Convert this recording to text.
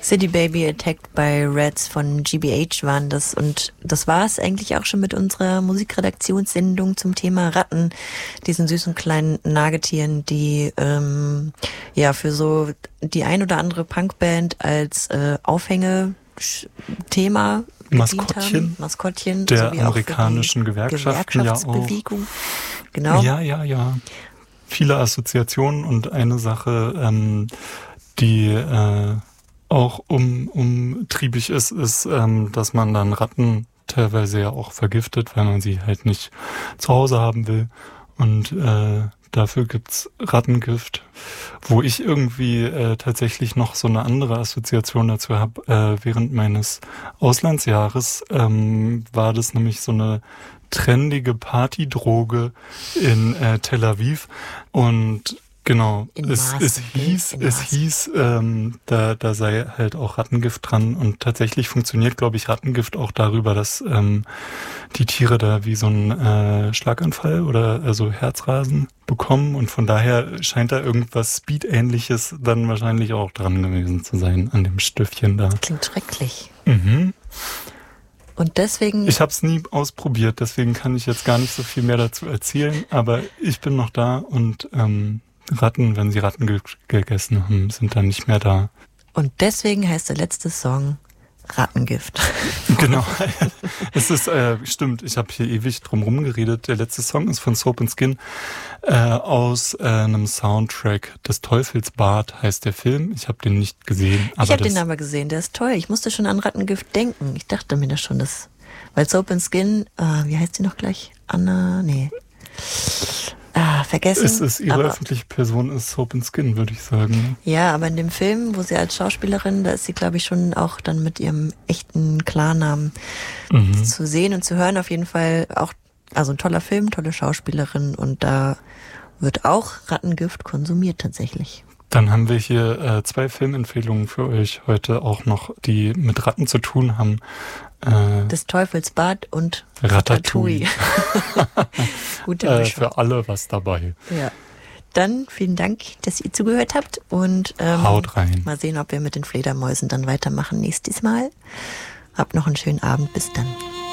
City Baby Attacked by Rats von GBH waren das. Und das war es eigentlich auch schon mit unserer Musikredaktionssendung zum Thema Ratten, diesen süßen kleinen Nagetieren, die für so die ein oder andere Punkband als Aufhängethema Maskottchen der amerikanischen Gewerkschaftsbewegung. Genau. Ja. Viele Assoziationen und eine Sache, die auch umtriebig ist, dass man dann Ratten teilweise ja auch vergiftet, weil man sie halt nicht zu Hause haben will. Und dafür gibt's Rattengift, wo ich irgendwie tatsächlich noch so eine andere Assoziation dazu habe. Während meines Auslandsjahres war das nämlich so eine trendige Partydroge in Tel Aviv. Und genau, es hieß, da sei halt auch Rattengift dran, und tatsächlich funktioniert, glaube ich, Rattengift auch darüber, dass die Tiere da wie so einen Schlaganfall oder also Herzrasen bekommen, und von daher scheint da irgendwas Speed-ähnliches dann wahrscheinlich auch dran gewesen zu sein an dem Stöffchen da. Klingt schrecklich. Mhm. Und deswegen... Ich habe es nie ausprobiert, deswegen kann ich jetzt gar nicht so viel mehr dazu erzählen, aber ich bin noch da, und Ratten, wenn sie Ratten gegessen haben, sind dann nicht mehr da. Und deswegen heißt der letzte Song Rattengift. Genau. Es ist, stimmt, ich habe hier ewig drum rumgeredet. Der letzte Song ist von Soap & Skin aus einem Soundtrack. Des Teufels Bart heißt der Film. Ich habe den nicht gesehen. Ich habe den aber gesehen, der ist toll. Ich musste schon an Rattengift denken. Ich dachte mir das schon, weil Soap & Skin, wie heißt sie noch gleich? Anna? Nee. Vergessen. Es ist ihre öffentliche Person, ist Soap & Skin, würde ich sagen. Ja, aber in dem Film, wo sie als Schauspielerin, da ist sie, glaube ich, schon auch dann mit ihrem echten Klarnamen zu sehen und zu hören. Auf jeden Fall auch, also ein toller Film, tolle Schauspielerin, und da wird auch Rattengift konsumiert tatsächlich. Dann haben wir hier 2 Filmempfehlungen für euch heute auch noch, die mit Ratten zu tun haben. Des Teufels Bad und Ratatouille. Gute Mischung. Für alle was dabei. Ja. Dann vielen Dank, dass ihr zugehört habt, und haut rein. Mal sehen, ob wir mit den Fledermäusen dann weitermachen nächstes Mal. Habt noch einen schönen Abend. Bis dann.